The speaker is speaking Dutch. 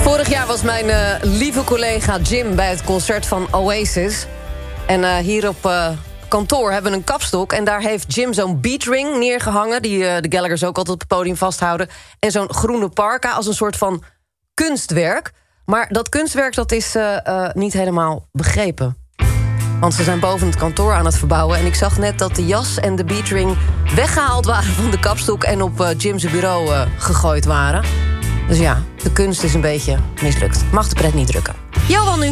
Vorig jaar was mijn lieve collega Jim bij het concert van Oasis. En hier op kantoor hebben we een kapstok. En daar heeft Jim zo'n beatring neergehangen, die de Gallaghers ook altijd op het podium vasthouden. En zo'n groene parka als een soort van kunstwerk. Maar dat kunstwerk dat is niet helemaal begrepen. Want ze zijn boven het kantoor aan het verbouwen. En ik zag net dat de jas en de beatring weggehaald waren van de kapstok en op Jim's bureau gegooid waren. Dus ja, de kunst is een beetje mislukt. Mag de pret niet drukken. Johan nu.